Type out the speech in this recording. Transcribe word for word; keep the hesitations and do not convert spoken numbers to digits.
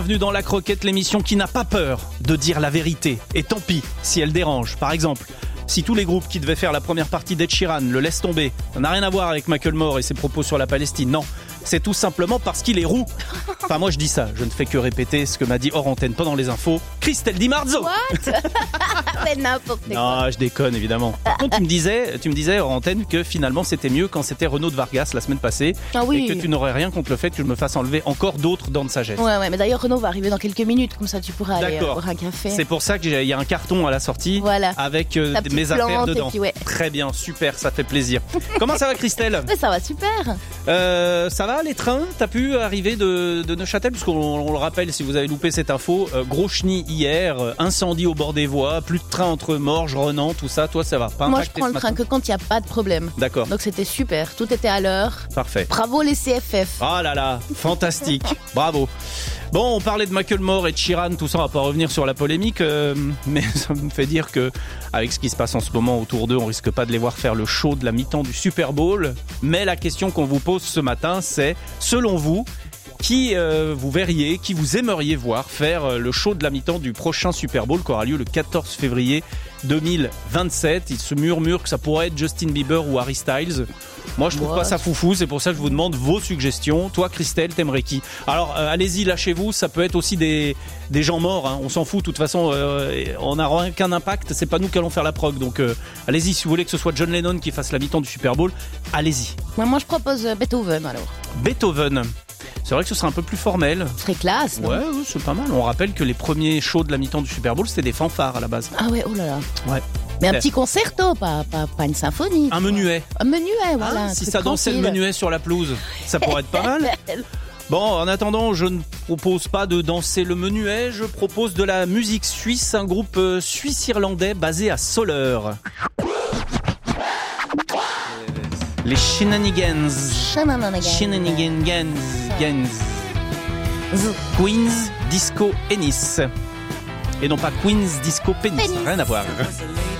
Bienvenue dans La Croquette, l'émission qui n'a pas peur de dire la vérité. Et tant pis si elle dérange. Par exemple, si tous les groupes qui devaient faire la première partie d'Ed Sheeran le laissent tomber, ça n'a rien à voir avec Macklemore et ses propos sur la Palestine. Non, c'est tout simplement parce qu'il est roux. Enfin, moi je dis ça, je ne fais que répéter ce que m'a dit hors antenne pendant les infos Christelle Di Marzo. What? C'est n'importe quoi. Non, je déconne évidemment. Par contre, tu me disais, tu me disais hors antenne que finalement c'était mieux quand c'était Renaud de Vargas la semaine passée. Ah oui. Et que tu n'aurais rien contre le fait que je me fasse enlever encore d'autres dents de sagesse. Ouais, ouais, mais d'ailleurs Renaud va arriver dans quelques minutes, comme ça tu pourras aller D'accord. boire un café. C'est pour ça qu'il y a un carton à la sortie Voilà. avec euh, Ta petite mes affaires plante, dedans. et puis ouais. Très bien, super, ça fait plaisir. Comment ça va Christelle? Mais ça va super. euh, Ça va les trains? T'as pu arriver de, de Neuchâtel? Parce qu'on on le rappelle, si vous avez loupé cette info, euh, gros chenille hier, euh, incendie au bord des voies, plus de train entre Morges, Renan, tout ça, toi ça va pas? Moi je impacté prends ce le train matin que quand il n'y a pas de problème. D'accord, Donc c'était super, tout était à l'heure. parfait. Bravo les C F F. Ah là là, fantastique, bravo. Bon, on parlait de Macklemore et de Sheeran, tout ça, on va pas revenir sur la polémique, euh, mais ça me fait dire que, avec ce qui se passe en ce moment autour d'eux, on risque pas de les voir faire le show de la mi-temps du Super Bowl. Mais la question qu'on vous pose ce matin, c'est, selon vous, qui euh, vous verriez, qui vous aimeriez voir faire euh, le show de la mi-temps du prochain Super Bowl qui aura lieu le quatorze février deux mille vingt-sept. Il se murmure que ça pourrait être Justin Bieber ou Harry Styles. Moi, je trouve What? pas ça foufou, c'est pour ça que je vous demande vos suggestions. Toi, Christelle, t'aimerais qui? Alors, euh, allez-y, lâchez-vous, ça peut être aussi des, des gens morts, hein. On s'en fout, de toute façon, euh, on n'a aucun impact, c'est pas nous qui allons faire la prog. Donc, euh, allez-y, si vous voulez que ce soit John Lennon qui fasse la mi-temps du Super Bowl, allez-y. Moi, moi je propose euh, Beethoven alors. Beethoven. C'est vrai que ce serait un peu plus formel. Ce serait classe, non? Ouais, ouais, c'est pas mal. On rappelle que les premiers shows de la mi-temps du Super Bowl, c'était des fanfares à la base. Ah ouais, oh là là. Ouais. Mais un Ouais. petit concerto, pas, pas, pas une symphonie. Un tu vois. menuet. Un menuet, voilà. Ah, un si truc ça dansait le tranquille. menuet sur la pelouse, ça pourrait être pas mal. Bon, en attendant, je ne propose pas de danser le menuet, je propose de la musique suisse, un groupe euh, suisse-irlandais basé à Soleure. Les Shenanigans. Shenanigans. Shenanigans. Gans. Queens Disco Ennis. Et non pas Queens Disco Penis, Pénis. rien à voir. was a lady